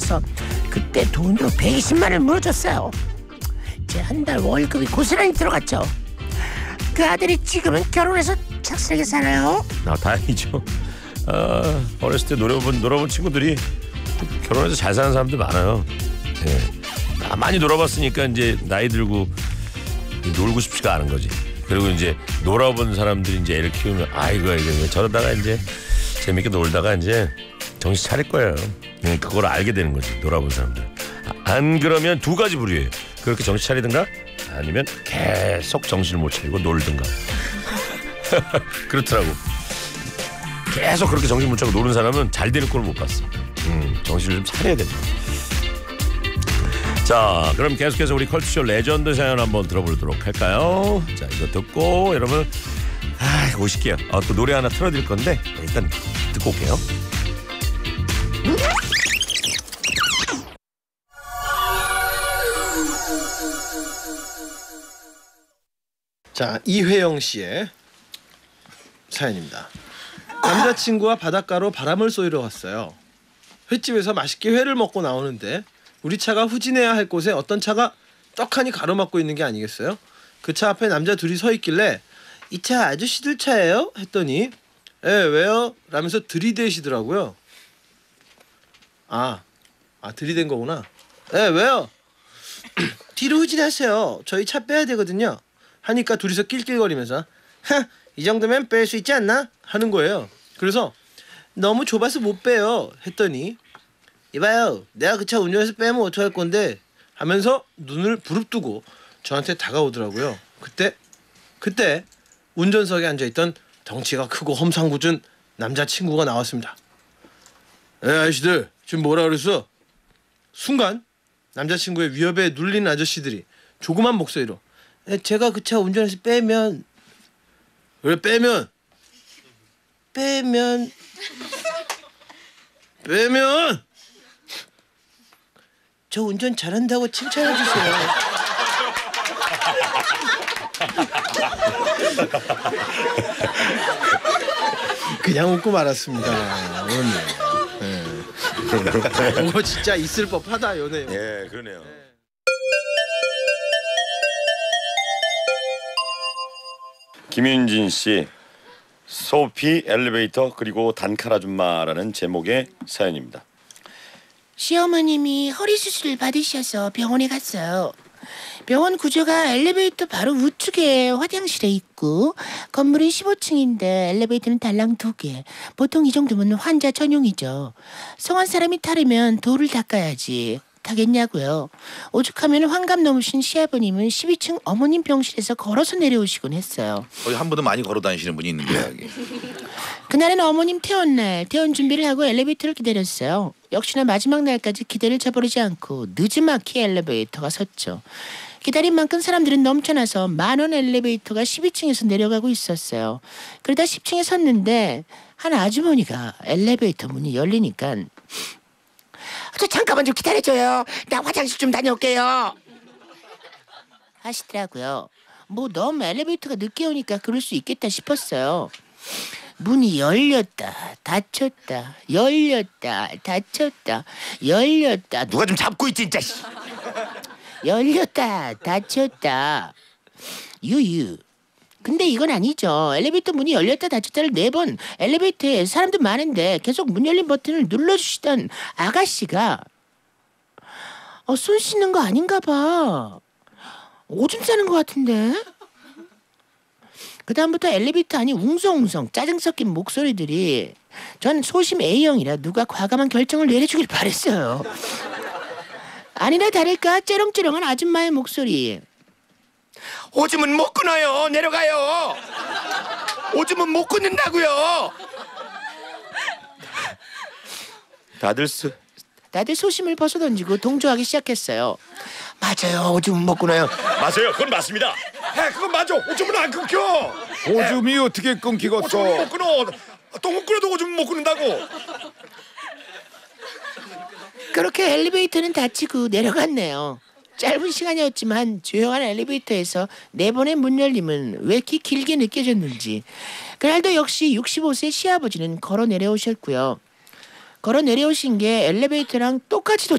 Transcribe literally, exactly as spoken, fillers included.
그래서 그때 돈으로 백이십만 원을 물어줬어요. 제 한 달 월급이 고스란히 들어갔죠. 그 아들이 지금은 결혼해서 착실하게 살아요. 아, 다행이죠. 아, 어렸을 때 놀아본, 놀아본 친구들이 결혼해서 잘 사는 사람들 많아요. 네. 아, 많이 놀아봤으니까 이제 나이 들고 놀고 싶지가 않은 거지. 그리고 이제 놀아본 사람들이 이제 애를 키우면 아이고 이거 저러다가 이제 재밌게 놀다가 이제 정신 차릴 거예요. 그걸 알게 되는 거지, 놀아본 사람들. 안 그러면 두 가지 부류예요. 그렇게 정신 차리든가 아니면 계속 정신을 못 차리고 놀든가. 그렇더라고. 계속 그렇게 정신 못 차리고 노는 사람은 잘 되는 꼴을 못 봤어. 음, 정신을 좀 차려야 된다. 자, 그럼 계속해서 우리 컬투쇼 레전드 사연 한번 들어보도록 할까요? 자, 이거 듣고 여러분 아, 오실게요. 아, 또 노래 하나 틀어드릴 건데 일단 듣고 올게요. 자, 이회영 씨의 사연입니다. 남자친구와 바닷가로 바람을 쏘이러 갔어요. 횟집에서 맛있게 회를 먹고 나오는데 우리 차가 후진해야 할 곳에 어떤 차가 떡하니 가로막고 있는 게 아니겠어요? 그 차 앞에 남자 둘이 서 있길래 이 차 아저씨들 차예요? 했더니 예, 왜요? 라면서 들이대시더라고요. 아, 아 들이댄 거구나. 예, 왜요? 뒤로 후진하세요. 저희 차 빼야 되거든요. 하니까 둘이서 낄낄거리면서 하, 이 정도면 뺄 수 있지 않나? 하는 거예요. 그래서 너무 좁아서 못 빼요 했더니 이봐요, 내가 그 차 운전해서 빼면 어떡할 건데 하면서 눈을 부릅뜨고 저한테 다가오더라고요. 그때 그때 운전석에 앉아있던 덩치가 크고 험상궂은 남자친구가 나왔습니다. 에 아저씨들 지금 뭐라 그랬어? 순간 남자친구의 위협에 눌린 아저씨들이 조그만 목소리로 에, 제가 그 차 운전해서 빼면 왜 빼면 빼면 빼면 저 운전 잘한다고 칭찬해주세요. 그냥 웃고 말았습니다. 네. 이거 진짜 있을 법하다 연애. 예, 그러네요. 네. 김윤진 씨, 소피 엘리베이터 그리고 단칼 아줌마라는 제목의 사연입니다. 시어머님이 허리 수술을 받으셔서 병원에 갔어요. 병원 구조가 엘리베이터 바로 우측에 화장실에 있고 건물은 십오 층인데 엘리베이터는 달랑 두 개. 보통 이 정도면 환자 전용이죠. 성한 사람이 타려면 돌을 닦아야지. 타겠냐고요. 오죽하면 환갑 넘으신 시아버님은 십이 층 어머님 병실에서 걸어서 내려오시곤 했어요. 거기 한 분도 많이 걸어 다니시는 분이 있는데 여기. 그날은 어머님 퇴원 날 퇴원 준비를 하고 엘리베이터를 기다렸어요. 역시나 마지막 날까지 기대를 저버리지 않고 느지막이 엘리베이터가 섰죠. 기다린 만큼 사람들은 넘쳐나서 만원 엘리베이터가 십이 층에서 내려가고 있었어요. 그러다 십 층에 섰는데 한 아주머니가 엘리베이터 문이 열리니까 저 잠깐만 좀 기다려줘요. 나 화장실 좀 다녀올게요. 하시더라고요. 뭐 너무 엘리베이터가 늦게 오니까 그럴 수 있겠다 싶었어요. 문이 열렸다 닫혔다 열렸다 닫혔다 열렸다. 누가 좀 잡고 있지 진짜. 열렸다 닫혔다 유유. 근데 이건 아니죠. 엘리베이터 문이 열렸다 닫혔다를 네 번 엘리베이터에 사람도 많은데 계속 문 열린 버튼을 눌러주시던 아가씨가 어, 손 씻는 거 아닌가 봐. 오줌 싸는 거 같은데. 그 다음부터 엘리베이터 안이 웅성웅성 짜증 섞인 목소리들이. 전 소심 A형이라 누가 과감한 결정을 내려주길 바랬어요. 아니나 다를까 쩌렁쩌렁한 아줌마의 목소리. 오줌은 못 끊어요. 내려가요. 오줌은 못 끊는다고요. 다들 스... 다들 소심을 벗어던지고 동조하기 시작했어요. 맞아요. 오줌은 못 끊어요. 맞아요. 그건 맞습니다. 해, 그건 맞아. 오줌은 안 끊겨. 오줌이 어떻게 끊기겠어? 오줌은 못 끊어. 똥을 끊어도 오줌은 못 끊는다고. 그렇게 엘리베이터는 닫히고 내려갔네요. 짧은 시간이었지만 조용한 엘리베이터에서 네 번의 문 열림은 왜 이렇게 길게 느껴졌는지. 그날도 역시 육십오 세 시아버지는 걸어 내려오셨고요. 걸어 내려오신 게 엘리베이터랑 똑같이